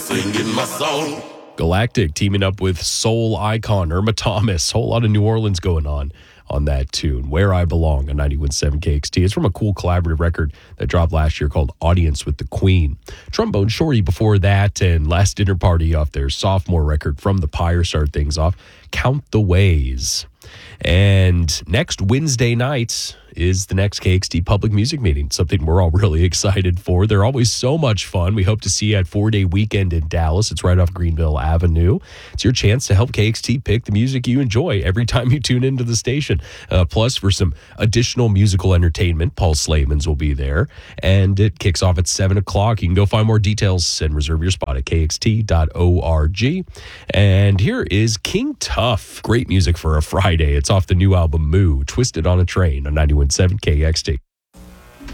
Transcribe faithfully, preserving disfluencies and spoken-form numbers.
singing my song. Galactic teaming up with soul icon Irma Thomas. Whole lot of New Orleans going on on that tune. Where I Belong on ninety-one point seven K X T. It's from a cool collaborative record that dropped last year called Audience with the Queen. Trombone Shorty before that, and Last Dinner Party off their sophomore record From the Pyre start things off. Count the Ways. And next Wednesday night is the next K X T public music meeting, something we're all really excited for. They're always so much fun. We hope to see you at four-day weekend in Dallas. It's right off Greenville Avenue. It's your chance to help K X T pick the music you enjoy every time you tune into the station. Uh, plus, for some additional musical entertainment, Paul Slayman's will be there. And it kicks off at seven o'clock. You can go find more details and reserve your spot at K X T dot org. And here is King Tuff. Great music for a Friday. It's off the new album Moo, Twisted on a Train on ninety-one point seven K X T.